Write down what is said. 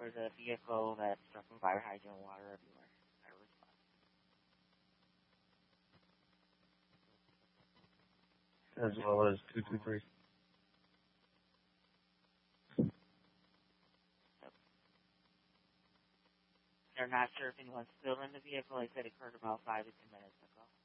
for the vehicle that's dumping fire hydrant water everywhere. I respond. As well as 223. They're not sure if anyone's still in the vehicle. They said it occurred about 5 to 10 minutes ago.